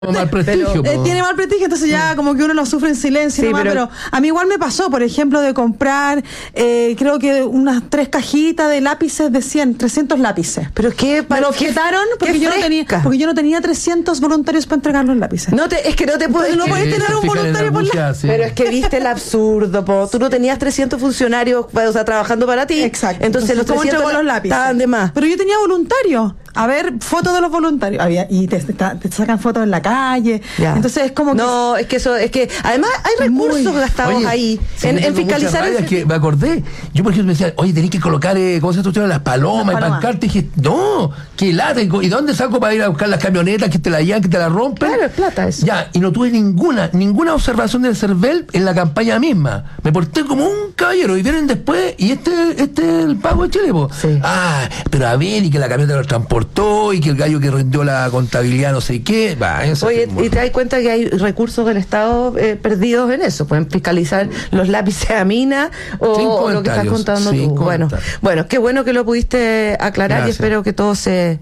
mal prestigio. Tiene mal prestigio, entonces ya como que uno lo sufre en silencio, sí, pero a mí igual me pasó, por ejemplo, de comprar, creo que unas 3 cajitas de lápices de 300 lápices. ¿Pero qué? Me lo objetaron porque yo no tenía 300 voluntarios para entregar los lápices. Es que no te puedes... No puedes tener un voluntario por sí. Pero es que viste el absurdo, po. Tú no tenías 300 funcionarios, o sea, trabajando para ti. Exacto. Entonces los 300 los lápices estaban de más. Pero yo tenía voluntarios. A ver, fotos de los voluntarios. Y te sacan fotos en la calle. Ya. Entonces es como que... No, es que además hay recursos gastados ahí en fiscalizar. Que me acordé. Yo, por ejemplo, me decía, oye, tenés que colocar, ¿cómo se llama? Las palomas y pancartas. Y dije, no, qué lata. ¿Y dónde saco para ir a buscar las camionetas que te la llevan, que te la rompen? Claro, es plata eso. Ya, y no tuve ninguna observación del CERVEL en la campaña misma. Me porté como un caballero. Y vienen después, y este es el pago de Chile, po. Sí. Pero a ver, y que la camioneta lo transportó, y que el gallo que rindió la contabilidad no sé qué. Oye, y te das cuenta que hay recursos del Estado perdidos en eso. Pueden fiscalizar los lápices a mina o lo que estás contando tú. Bueno, qué bueno que lo pudiste aclarar. Gracias. Y espero que todo se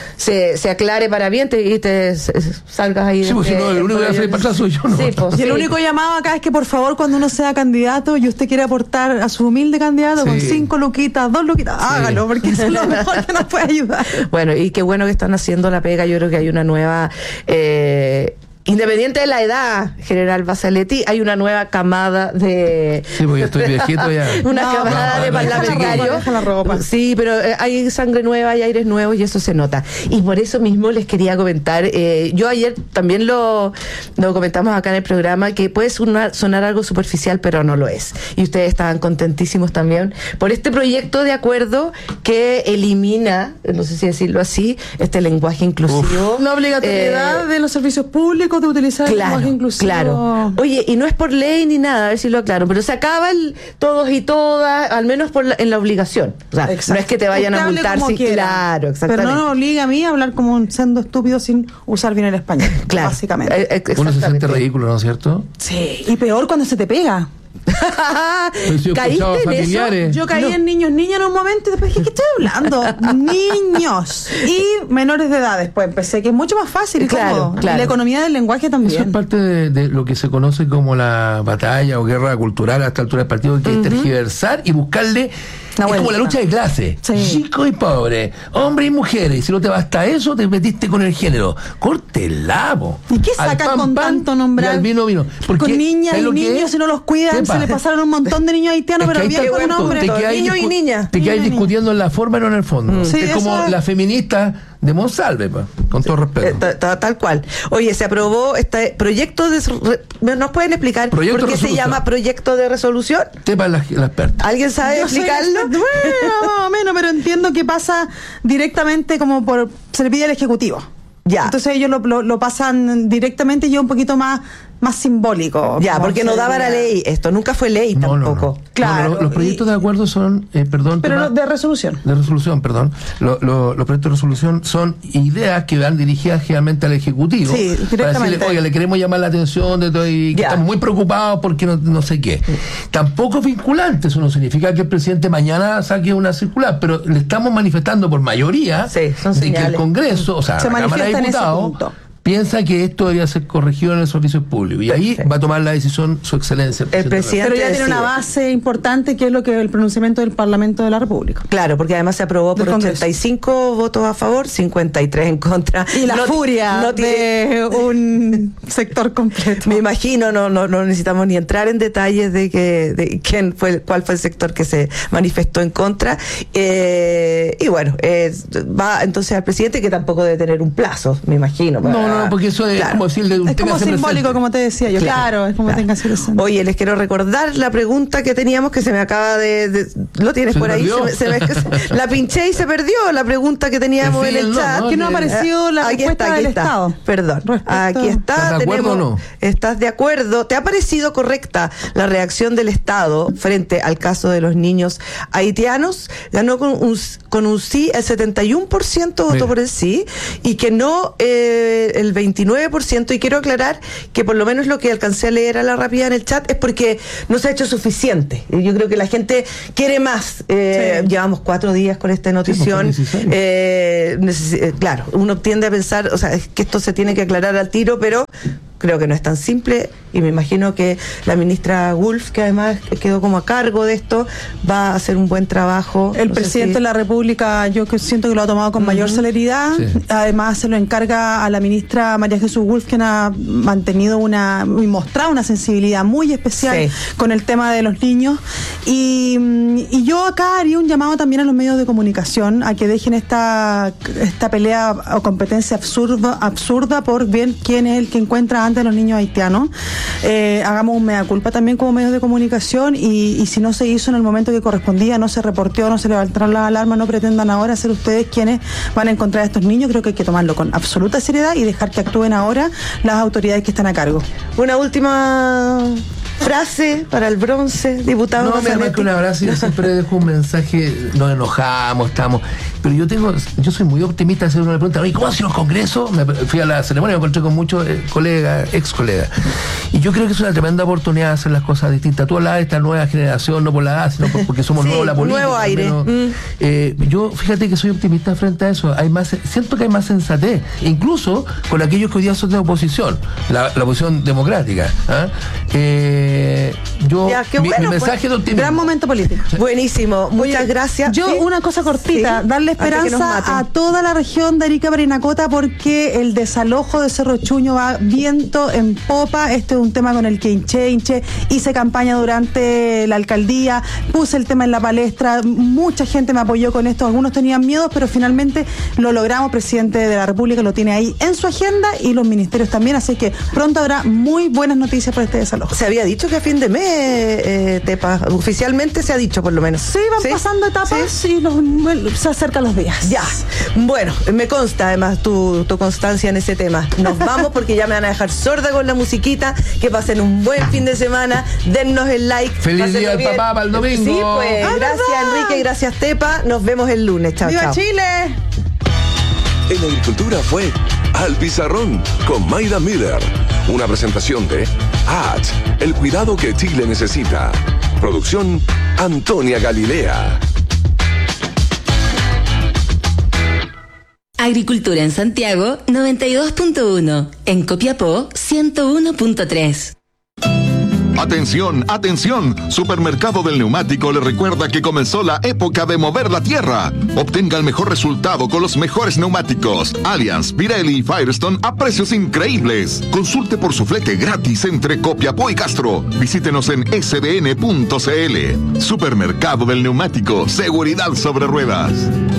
aclare para bien y te salgas ahí. Sí, pues si no, el único que va a salir para atrás soy yo, ¿no? Sí, pues, y el único llamado acá es que por favor, cuando uno sea candidato y usted quiere aportar a su humilde candidato con 5 luquitas, 2 luquitas, hágalo, porque eso es lo mejor que nos puede ayudar. Bueno, y qué bueno que están haciendo la pega. Yo creo que hay una nueva... independiente de la edad, General Basaletti, hay una nueva camada de... Sí, porque yo estoy viejito ya. Camada de parlamentarios. Sí, pero hay sangre nueva, hay aires nuevos y eso se nota. Y por eso mismo les quería comentar, yo ayer también lo comentamos acá en el programa, que puede sonar algo superficial, pero no lo es. Y ustedes estaban contentísimos también por este proyecto de acuerdo que elimina, no sé si decirlo así, este lenguaje inclusivo. La obligatoriedad de los servicios públicos de utilizar el lenguaje inclusivo. Claro. Oye, y no es por ley ni nada, a ver si lo aclaro, pero se acaba todos y todas, al menos en la obligación. O sea, no es que te vayan a multar si claro, exactamente. Pero no obliga a mí a hablar como siendo estúpido sin usar bien el español. Claro. Básicamente. Uno se siente ridículo, ¿no es cierto? Sí. Y peor cuando se te pega. ¿Caíste en eso? Yo caí en niños en un momento y después dije, ¿qué estoy hablando? Niños y menores de edad. Después empecé, que es mucho más fácil y claro. Y la economía del lenguaje también. Eso es parte de lo que se conoce como la batalla o guerra cultural a esta altura del partido, que es tergiversar y buscarle. Es como la lucha de clase, chico y pobre, hombre y mujeres, y si no te basta eso, te metiste con el género. Córtela, po. ¿Y qué sacan con tanto nombrar? Y al vino. Porque, con niñas y niños, si no los cuidan, se le pasaron un montón de niños haitianos, pero bien con nombre. Niños y niñas. Te quedas discutiendo en la forma y no en el fondo. Sí, es como la feminista de Monsalve, con todo respeto. Tal cual. Oye, se aprobó este proyecto de... ¿Nos pueden explicar por qué se llama proyecto de resolución? Sepa la experta. ¿Alguien sabe explicarlo? Bueno, más o menos, pero entiendo que pasa directamente se le pide al Ejecutivo. Ya. Entonces ellos lo pasan directamente y yo un poquito más simbólico. Ya, porque no daba la ley. Esto nunca fue ley tampoco. No. Claro. Los proyectos de acuerdo son, pero de resolución. De resolución, perdón. Los proyectos de resolución son ideas que van dirigidas generalmente al Ejecutivo. Sí, directamente. Para decirle, oiga, le queremos llamar la atención de todo y que estamos muy preocupados porque no sé qué. Tampoco es vinculante. Eso no significa que el presidente mañana saque una circular, pero le estamos manifestando por mayoría de que el Congreso, o sea, la Cámara de Diputados, piensa que esto debería ser corregido en el servicio público. Y ahí va a tomar la decisión su excelencia. El presidente pero ya tiene una base importante que es lo que el pronunciamiento del Parlamento de la República. Claro, porque además se aprobó por 85 votos a favor, 53 en contra. Y la furia de un sector completo. Me imagino, no necesitamos ni entrar en detalles de cuál fue el sector que se manifestó en contra. Y bueno, va entonces al presidente, que tampoco debe tener un plazo, me imagino. No, porque eso es como decirle es como simbólico, presente. Como te decía yo. Claro, es como tenga que ser presente. Oye, les quiero recordar la pregunta que teníamos, que se me acaba ¿lo tienes por ahí? La pinché y se perdió la pregunta que teníamos en el chat. Que no ha aparecido la respuesta del Estado. Perdón. Aquí está. ¿Estás de acuerdo o no? ¿Estás de acuerdo? ¿Te ha parecido correcta la reacción del Estado frente al caso de los niños haitianos? Ganó con un sí, el 71% votó por el sí, y que no, el del 29%, y quiero aclarar que por lo menos lo que alcancé a leer a la rápida en el chat es porque no se ha hecho suficiente. Yo creo que la gente quiere más. Llevamos 4 días con esta notición. Claro, uno tiende a pensar, o sea, es que esto se tiene que aclarar al tiro, pero creo que no es tan simple, y me imagino que la ministra Wolf, que además quedó como a cargo de esto, va a hacer un buen trabajo. El presidente de la República, yo que siento que lo ha tomado con mayor celeridad. Sí. Además se lo encarga a la ministra María Jesús Wolf, quien ha mantenido y mostrado una sensibilidad muy especial con el tema de los niños. Y yo acá haría un llamado también a los medios de comunicación a que dejen esta pelea o competencia absurda por ver quién es el que encuentra antes a los niños haitianos. Hagamos un mea culpa también como medios de comunicación, y si no se hizo en el momento que correspondía, no se reportó, no se levantaron las alarmas, no pretendan ahora ser ustedes quienes van a encontrar a estos niños. Creo que hay que tomarlo con absoluta seriedad y dejar que actúen ahora las autoridades que están a cargo. Una última frase para el bronce, diputado. No, me que un abrazo. Yo siempre dejo un mensaje. Nos enojamos, pero yo soy muy optimista. Hacer una pregunta: oye, ¿cómo ha sido el Congreso? Me fui a la ceremonia, me encontré con muchos ex colegas, y yo creo que es una tremenda oportunidad de hacer las cosas distintas. Tú hablabas de esta nueva generación, no por la edad, sino porque somos nuevos la política. Nuevo aire. Yo, fíjate que soy optimista frente a eso. Siento que hay más sensatez, incluso con aquellos que hoy día son de oposición, la oposición democrática. Mi mensaje de optimismo. Gran momento político. Buenísimo, muchas gracias. Yo, una cosa cortita, darle esperanza a toda la región de Arica, Parinacota, porque el desalojo de Cerro Chuño va viento en popa. Este es un tema con el que hice campaña durante la alcaldía, puse el tema en la palestra, mucha gente me apoyó con esto, algunos tenían miedo, pero finalmente lo logramos. Presidente de la República lo tiene ahí en su agenda, y los ministerios también, así que pronto habrá muy buenas noticias por este desalojo. Se había dicho que a fin de mes, Tepa, oficialmente se ha dicho por lo menos. Sí, van pasando etapas y se acercan los días. Ya, bueno, me consta además tu constancia en ese tema. Nos vamos porque ya me van a dejar sorda con la musiquita. Que pasen un buen fin de semana, dennos el like. Feliz día al papá para el domingo. Sí, pues, gracias Enrique, gracias Tepa, nos vemos el lunes. Chao, ¡viva chao. Chile! En Agricultura fue Al Pizarrón con Mayra Miller. Una presentación de Hatch, el cuidado que Chile necesita. Producción Antonia Galilea. Agricultura en Santiago 92.1, en Copiapó 101.3. Atención, atención, Supermercado del Neumático le recuerda que comenzó la época de mover la tierra. Obtenga el mejor resultado con los mejores neumáticos Allianz, Pirelli y Firestone a precios increíbles. Consulte por su flete gratis entre Copiapó y Castro. Visítenos en sbn.cl. Supermercado del Neumático, seguridad sobre ruedas.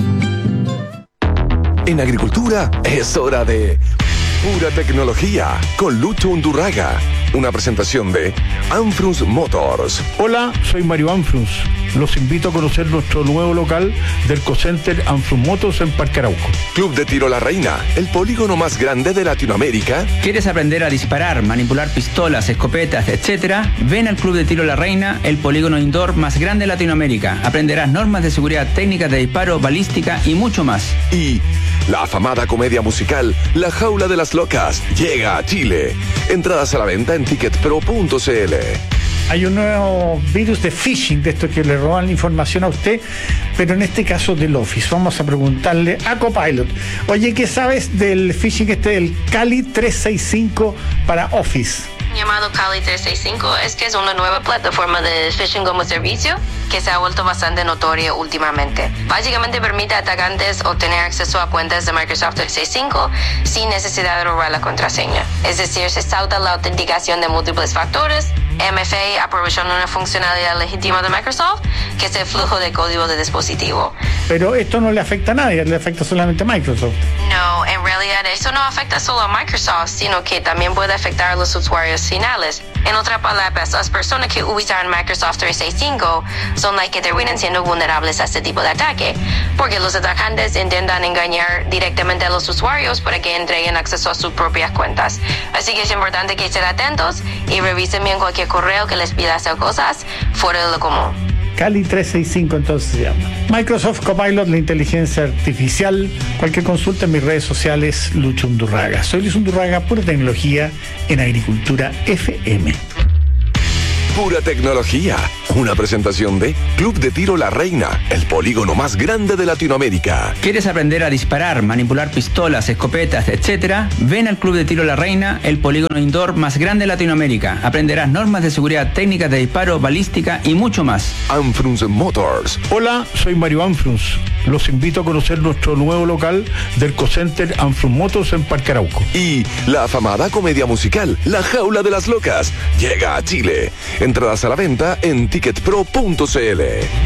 En Agricultura es hora de Pura Tecnología con Lucho Undurraga. Una presentación de Anfrus Motors. Hola, soy Mario Anfrus. Los invito a conocer nuestro nuevo local del Cocenter Anfrus Motors en Parque Arauco. Club de Tiro La Reina, el polígono más grande de Latinoamérica. ¿Quieres aprender a disparar, manipular pistolas, escopetas, etcétera? Ven al Club de Tiro La Reina, el polígono indoor más grande de Latinoamérica. Aprenderás normas de seguridad, técnicas de disparo, balística y mucho más. Y la afamada comedia musical La Jaula de las Locas llega a Chile. Entradas a la venta en ticketpro.cl. Hay un nuevo virus de phishing, de esto que le roban la información a usted, pero en este caso del Office. Vamos a preguntarle a Copilot. Oye, ¿qué sabes del phishing del Kali 365 para Office? Llamado Kali 365 es que es una nueva plataforma de phishing como servicio que se ha vuelto bastante notoria últimamente. Básicamente permite a atacantes obtener acceso a cuentas de Microsoft 365 sin necesidad de robar la contraseña. Es decir, se sauta la autenticación de múltiples factores, MFA aprovechando una funcionalidad legítima de Microsoft, que es el flujo de código de dispositivo. Pero esto no le afecta a nadie, le afecta solamente a Microsoft. No, en realidad eso no afecta solo a Microsoft, sino que también puede afectar a los usuarios finales. En otras palabras, las personas que usan Microsoft 365 son las que terminan siendo vulnerables a este tipo de ataque, porque los atacantes intentan engañar directamente a los usuarios para que entreguen acceso a sus propias cuentas. Así que es importante que estén atentos y revisen bien cualquier correo que les pida hacer cosas fuera de lo común. Cali 365 entonces se llama. Microsoft Copilot, la inteligencia artificial. Cualquier consulta en mis redes sociales, Lucho Undurraga. Soy Luis Undurraga, pura tecnología en Agricultura FM. Pura tecnología. Una presentación de Club de Tiro La Reina, el polígono más grande de Latinoamérica. ¿Quieres aprender a disparar, manipular pistolas, escopetas, etcétera? Ven al Club de Tiro La Reina, el polígono indoor más grande de Latinoamérica. Aprenderás normas de seguridad, técnicas de disparo, balística y mucho más. Anfrunz Motors. Hola, soy Mario Anfrunz. Los invito a conocer nuestro nuevo local del Ecocenter Anfrunz Motors en Parque Arauco. Y la afamada comedia musical La Jaula de las Locas llega a Chile. Entradas a la venta en ticketpro.cl.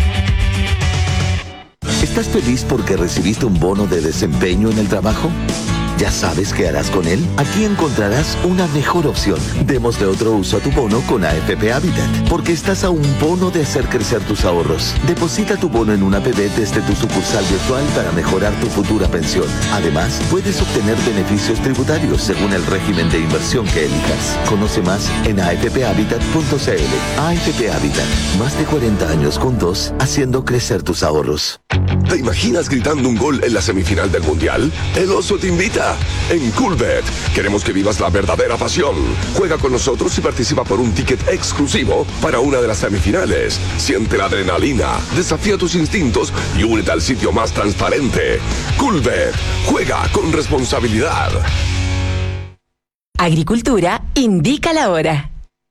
¿Estás feliz porque recibiste un bono de desempeño en el trabajo? ¿Ya sabes qué harás con él? Aquí encontrarás una mejor opción. Démosle otro uso a tu bono con AFP Habitat, porque estás a un bono de hacer crecer tus ahorros. Deposita tu bono en una APB desde tu sucursal virtual para mejorar tu futura pensión. Además, puedes obtener beneficios tributarios según el régimen de inversión que elijas. Conoce más en afphabitat.cl. AFP Habitat, más de 40 años juntos, haciendo crecer tus ahorros. ¿Te imaginas gritando un gol en la semifinal del Mundial? El Oso te invita. En Coolbet queremos que vivas la verdadera pasión. Juega con nosotros y participa por un ticket exclusivo para una de las semifinales. Siente la adrenalina, desafía tus instintos y únete al sitio más transparente. Coolbet, juega con responsabilidad. Agricultura indica la hora.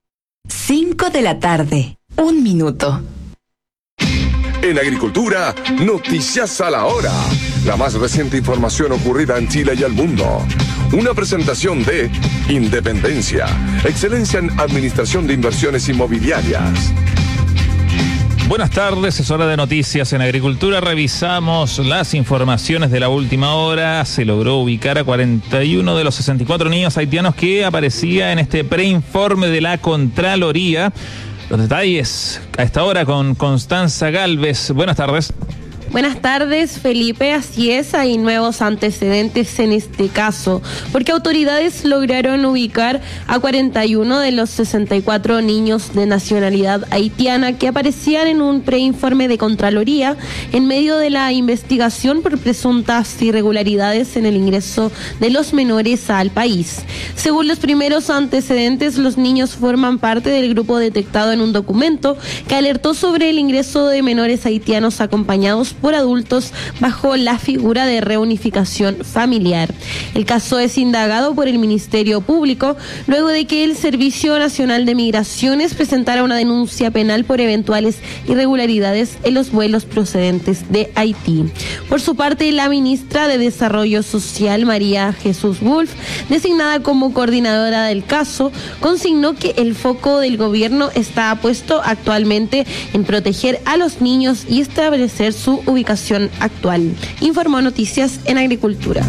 5 de la tarde, 1 minuto. En Agricultura, noticias a la hora. La más reciente información ocurrida en Chile y el mundo. Una presentación de Independencia, excelencia en administración de inversiones inmobiliarias. Buenas tardes, es hora de noticias en Agricultura. Revisamos las informaciones de la última hora. Se logró ubicar a 41 de los 64 niños haitianos que aparecía en este preinforme de la Contraloría. Los detalles a esta hora con Constanza Galvez. Buenas tardes. Buenas tardes, Felipe. Así es, hay nuevos antecedentes en este caso, porque autoridades lograron ubicar a 41 de los 64 niños de nacionalidad haitiana que aparecían en un preinforme de Contraloría en medio de la investigación por presuntas irregularidades en el ingreso de los menores al país. Según los primeros antecedentes, los niños forman parte del grupo detectado en un documento que alertó sobre el ingreso de menores haitianos acompañados por adultos bajo la figura de reunificación familiar. El caso es indagado por el Ministerio Público luego de que el Servicio Nacional de Migraciones presentara una denuncia penal por eventuales irregularidades en los vuelos procedentes de Haití. Por su parte, la ministra de Desarrollo Social, María Jesús Wolf, designada como coordinadora del caso, consignó que el foco del gobierno está puesto actualmente en proteger a los niños y establecer su ubicación actual. Informó Noticias en Agricultura.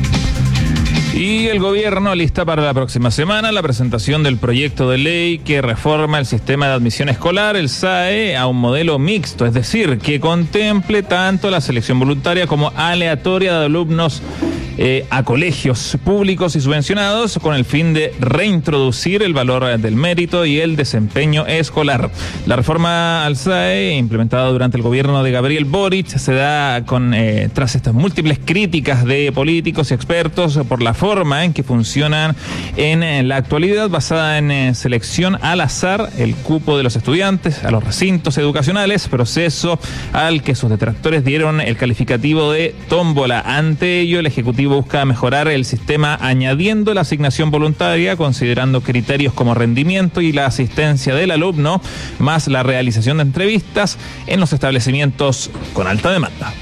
Y el gobierno alista para la próxima semana la presentación del proyecto de ley que reforma el sistema de admisión escolar, el SAE, a un modelo mixto, es decir, que contemple tanto la selección voluntaria como aleatoria de alumnos a colegios públicos y subvencionados, con el fin de reintroducir el valor del mérito y el desempeño escolar. La reforma al SAE, implementada durante el gobierno de Gabriel Boric, se da tras estas múltiples críticas de políticos y expertos por la forma en que funcionan en la actualidad, basada en selección al azar, el cupo de los estudiantes a los recintos educacionales, proceso al que sus detractores dieron el calificativo de tómbola. Ante ello, el Ejecutivo busca mejorar el sistema añadiendo la asignación voluntaria, considerando criterios como rendimiento y la asistencia del alumno, más la realización de entrevistas en los establecimientos con alta demanda.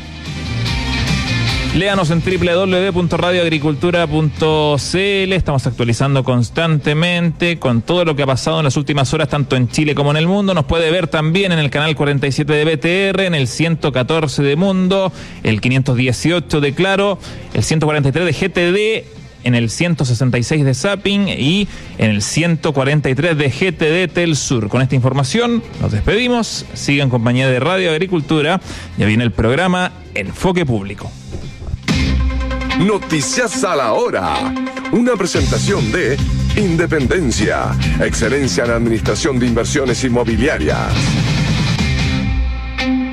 Léanos en www.radioagricultura.cl. Estamos actualizando constantemente con todo lo que ha pasado en las últimas horas, tanto en Chile como en el mundo. Nos puede ver también en el canal 47 de BTR, en el 114 de Mundo, el 518 de Claro, el 143 de GTD, en el 166 de Zapping y en el 143 de GTD Telsur. Con esta información nos despedimos. Sigue en compañía de Radio Agricultura. Ya viene el programa Enfoque Público. Noticias a la hora. Una presentación de Independencia, excelencia en administración de inversiones inmobiliarias.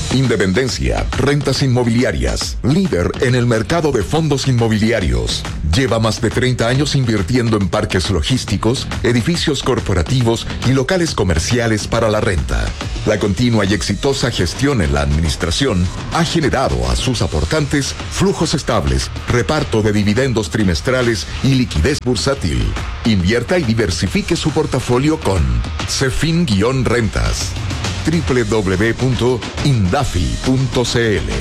Independencia, rentas inmobiliarias, líder en el mercado de fondos inmobiliarios. Lleva más de 30 años invirtiendo en parques logísticos, edificios corporativos y locales comerciales para la renta. La continua y exitosa gestión en la administración ha generado a sus aportantes flujos estables, reparto de dividendos trimestrales y liquidez bursátil. Invierta y diversifique su portafolio con Cefin-Rentas. www.indafi.cl.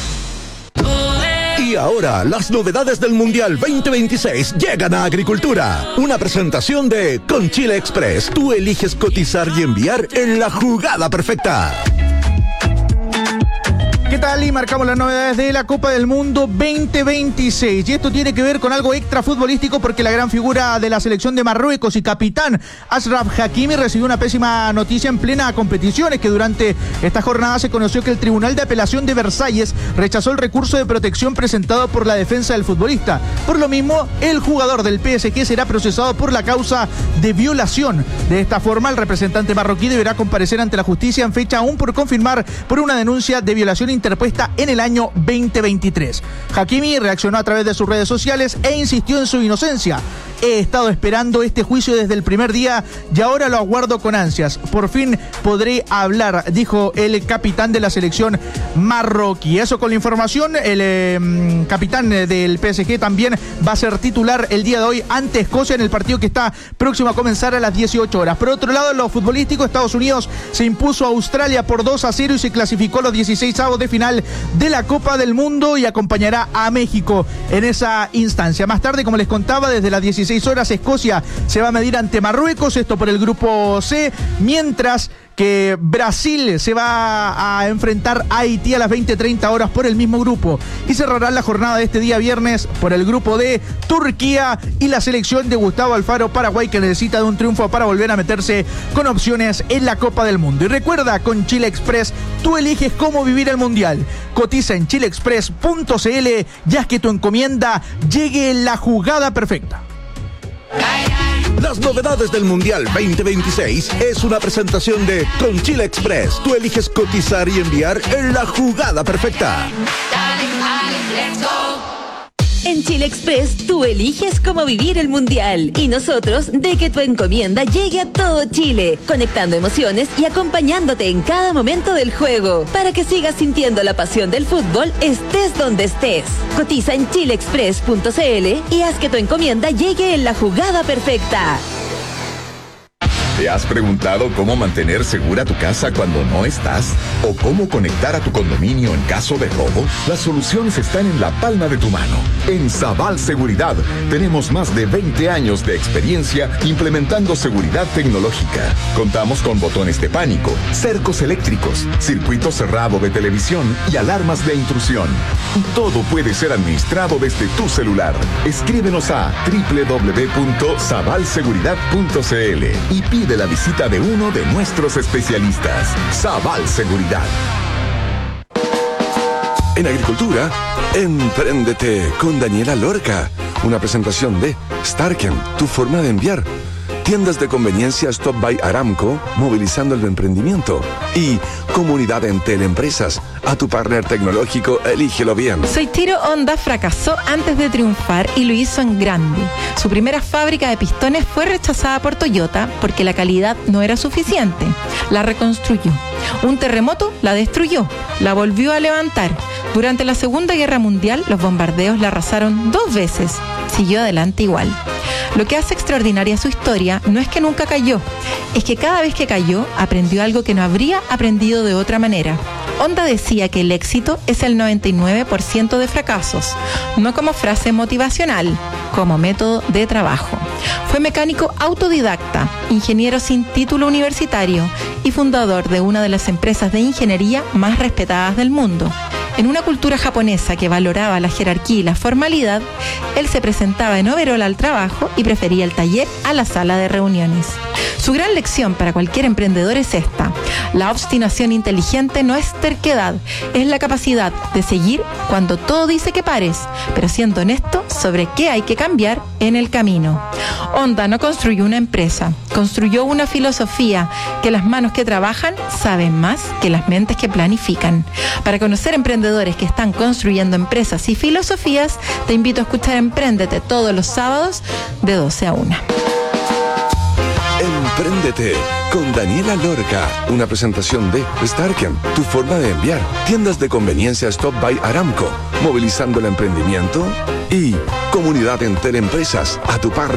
Y ahora, las novedades del Mundial 2026 llegan a Agricultura. Una presentación de Con Chile Express. Tú eliges cotizar y enviar en la jugada perfecta. ¿Qué tal? Y marcamos las novedades de la Copa del Mundo 2026. Y esto tiene que ver con algo extra futbolístico, porque la gran figura de la selección de Marruecos y capitán Achraf Hakimi recibió una pésima noticia en plena competición. Es que durante esta jornada se conoció que el Tribunal de Apelación de Versalles rechazó el recurso de protección presentado por la defensa del futbolista. Por lo mismo, el jugador del PSG será procesado por la causa de violación. De esta forma, el representante marroquí deberá comparecer ante la justicia en fecha aún por confirmar por una denuncia de violación interpuesta en el año 2023. Hakimi reaccionó a través de sus redes sociales e insistió en su inocencia. He estado esperando este juicio desde el primer día y ahora lo aguardo con ansias. Por fin podré hablar, dijo el capitán de la selección marroquí. Eso con la información. El capitán del PSG también va a ser titular el día de hoy ante Escocia en el partido que está próximo a comenzar a las 18 horas. Por otro lado, en lo futbolístico, Estados Unidos se impuso a Australia por 2-0 y se clasificó a los 16avos de final de la Copa del Mundo y acompañará a México en esa instancia. Más tarde, como les contaba, desde las 16 horas Escocia se va a medir ante Marruecos, esto por el grupo C, mientras que Brasil se va a enfrentar a Haití a las 20:30 horas por el mismo grupo. Y cerrará la jornada de este día viernes por el grupo D, Turquía y la selección de Gustavo Alfaro, Paraguay, que necesita de un triunfo para volver a meterse con opciones en la Copa del Mundo. Y recuerda, con Chile Express, tú eliges cómo vivir el Mundial. Cotiza en chileexpress.cl y haz que tu encomienda llegue en la jugada perfecta. Las novedades del Mundial 2026 es una presentación de Con Chile Express. Tú eliges cotizar y enviar en la jugada perfecta. En Chile Express, tú eliges cómo vivir el Mundial. Y nosotros, de que tu encomienda llegue a todo Chile, conectando emociones y acompañándote en cada momento del juego, para que sigas sintiendo la pasión del fútbol, estés donde estés. Cotiza en chileexpress.cl y haz que tu encomienda llegue en la jugada perfecta. ¿Te has preguntado cómo mantener segura tu casa cuando no estás? ¿O cómo conectar a tu condominio en caso de robo? Las soluciones están en la palma de tu mano. En Sabal Seguridad tenemos más de 20 años de experiencia implementando seguridad tecnológica. Contamos con botones de pánico, cercos eléctricos, circuito cerrado de televisión y alarmas de intrusión. Todo puede ser administrado desde tu celular. Escríbenos a www.sabalseguridad.cl y pide la visita de uno de nuestros especialistas. Sabal Seguridad. En Agricultura, empréndete con Daniela Lorca. Una presentación de Starken, tu forma de enviar. Tiendas de conveniencia Stop by Aramco, movilizando el emprendimiento. Y Comunidad Entel Empresas. A tu partner tecnológico, elígelo bien. Soichiro Honda fracasó antes de triunfar y lo hizo en grande. Su primera fábrica de pistones fue rechazada por Toyota porque la calidad no era suficiente. La reconstruyó. Un terremoto la destruyó, la volvió a levantar. Durante la Segunda Guerra Mundial, los bombardeos la arrasaron 2 veces. Siguió adelante igual. Lo que hace extraordinaria su historia no es que nunca cayó, es que cada vez que cayó aprendió algo que no habría aprendido de otra manera. Honda decía que el éxito es el 99% de fracasos, no como frase motivacional, como método de trabajo. Fue mecánico autodidacta, ingeniero sin título universitario y fundador de una de las empresas de ingeniería más respetadas del mundo. En una cultura japonesa que valoraba la jerarquía y la formalidad, él se presentaba en overol al trabajo y prefería el taller a la sala de reuniones. Su gran lección para cualquier emprendedor es esta: la obstinación inteligente no es terquedad, es la capacidad de seguir cuando todo dice que pares, pero siendo honesto sobre qué hay que cambiar en el camino. Honda no construyó una empresa, construyó una filosofía: que las manos que trabajan saben más que las mentes que planifican. Para conocer emprendedores que están construyendo empresas y filosofías, te invito a escuchar Empréndete todos los sábados de 12 a 1. Empréndete con Daniela Lorca, una presentación de Starken, tu forma de enviar, tiendas de conveniencia Stop by Aramco, movilizando el emprendimiento, y Comunidad Entel Empresas, a tu par.